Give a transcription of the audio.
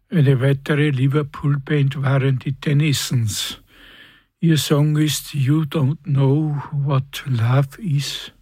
Eine weitere Liverpool-Band waren die Tennysons. Ihr Song ist You Don't Know What Love Is.